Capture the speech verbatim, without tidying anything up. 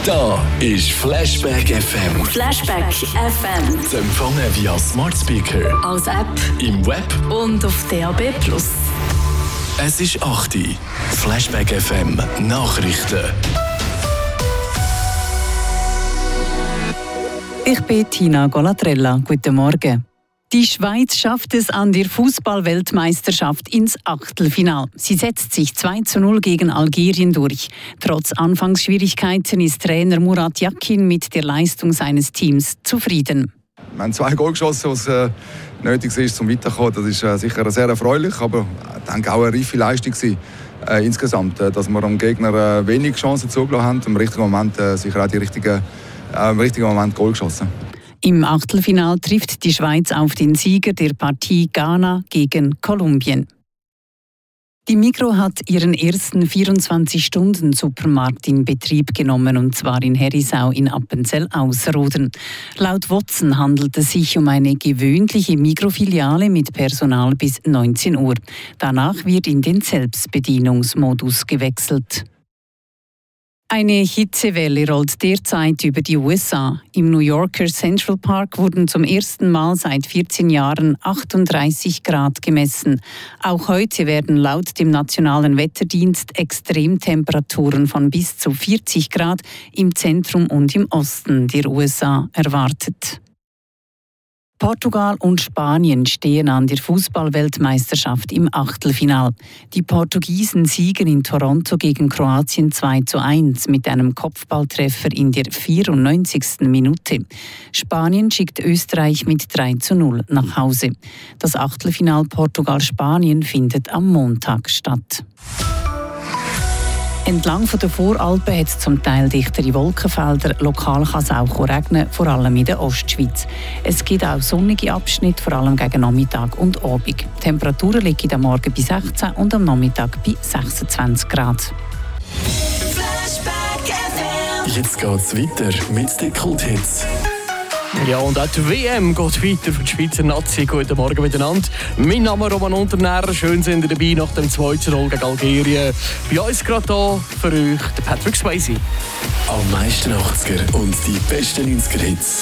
Da ist Flashback F M. Flashback F M. Zu empfangen via Smart Speaker, als App im Web und auf D A B plus. Es ist acht Uhr. Flashback F M Nachrichten. Ich bin Tina Golatrella. Guten Morgen. Die Schweiz schafft es an der Fußball-Weltmeisterschaft ins Achtelfinale. Sie setzt sich zwei zu null gegen Algerien durch. Trotz Anfangsschwierigkeiten ist Trainer Murat Yakin mit der Leistung seines Teams zufrieden. Wir haben zwei Goal geschossen, was äh, nötig ist, um weiterzukommen. Das ist äh, sicher sehr erfreulich, aber ich denke auch eine reife Leistung gewesen, äh, insgesamt, äh, dass wir dem Gegner äh, wenig Chancen zugelassen haben. Im richtigen Moment äh, sicher auch die richtigen, äh, im richtigen Moment Goal geschossen. Im Achtelfinal trifft die Schweiz auf den Sieger der Partie Ghana gegen Kolumbien. Die Migros hat ihren ersten vierundzwanzig-Stunden-Supermarkt in Betrieb genommen, und zwar in Herisau in Appenzell-Ausserrhoden. Laut Watson handelt es sich um eine gewöhnliche Migros-Filiale mit Personal bis neunzehn Uhr. Danach wird in den Selbstbedienungsmodus gewechselt. Eine Hitzewelle rollt derzeit über die U S A. Im New Yorker Central Park wurden zum ersten Mal seit vierzehn Jahren achtunddreißig Grad gemessen. Auch heute werden laut dem Nationalen Wetterdienst Extremtemperaturen von bis zu vierzig Grad im Zentrum und im Osten der U S A erwartet. Portugal und Spanien stehen an der Fußball-Weltmeisterschaft im Achtelfinal. Die Portugiesen siegen in Toronto gegen Kroatien zwei zu eins mit einem Kopfballtreffer in der vierundneunzigsten Minute. Spanien schickt Österreich mit drei zu null nach Hause. Das Achtelfinal Portugal-Spanien findet am Montag statt. Entlang von der Voralpen hat es zum Teil dichtere Wolkenfelder. Lokal kann es auch regnen, vor allem in der Ostschweiz. Es gibt auch sonnige Abschnitte, vor allem gegen Nachmittag und Abend. Die Temperaturen liegen am Morgen bei sechzehn und am Nachmittag bei sechsundzwanzig Grad. Jetzt geht's weiter mit den Kulthits. Ja, und auch die W M geht weiter für die Schweizer Nazi. Guten Morgen miteinander. Mein Name ist Roman Unternährer. Schön sind ihr dabei nach dem zwei zu null gegen Algerien. Bei uns gerade hier für euch der Patrick Swayze. Am meisten achtziger und die besten neunziger Hits.